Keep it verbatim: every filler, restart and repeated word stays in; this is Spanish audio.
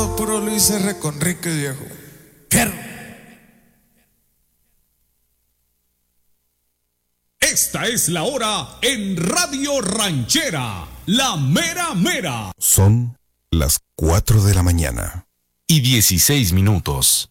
Puro Luis R. Conrique, viejo. Fierro. Esta es la hora en Radio Ranchera, la mera mera. Son las cuatro de la mañana y dieciséis minutos.